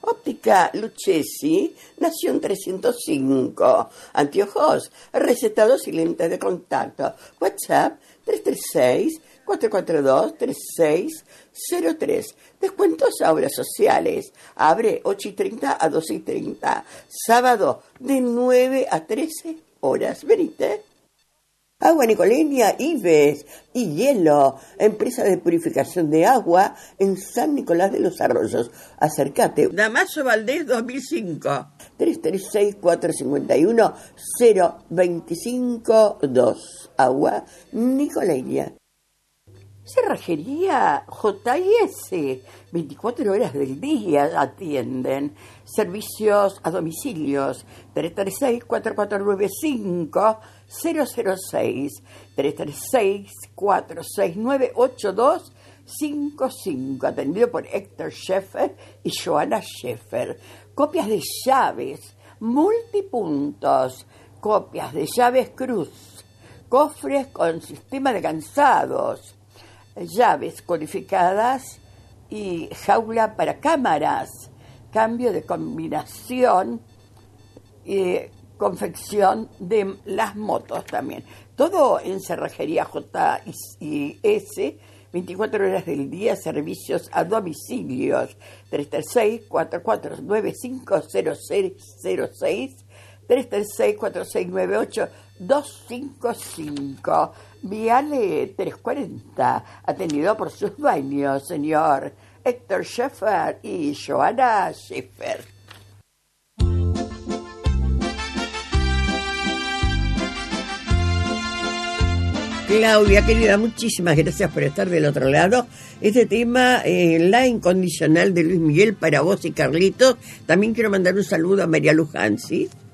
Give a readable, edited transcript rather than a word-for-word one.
Óptica Lucchesi, Nación 305. Anteojos, recetados y lentes de contacto. WhatsApp 336-442-3603. Descuentos a obras sociales. Abre 8:30 a 12:30. Sábado de 9 a 13 horas. Venite. Agua Nicoleña, Ives y Hielo, empresa de purificación de agua en San Nicolás de los Arroyos. Acércate. Damaso Valdés 2005. 336-451-025-2. Agua Nicoleña. Cerrajería J&S, 24 horas del día atienden. Servicios a domicilios, 336-4495-006, 336-469-8255, atendido por Héctor Scheffer y Joana Scheffer. Copias de llaves, multipuntos, copias de llaves cruz, cofres con sistema de cansados, llaves codificadas y jaula para cámaras, cambio de combinación y confección de las motos también. Todo en Cerrajería J&S, 24 horas del día, servicios a domicilios, 336-4495-0606, 336-4698-255. Viale 340, atendido por sus dueños, señor Héctor Scheffer y Joana Scheffer. Claudia, querida, muchísimas gracias por estar del otro lado. Este tema, La Incondicional de Luis Miguel, para vos y Carlitos. También quiero mandar un saludo a María Luján, ¿sí?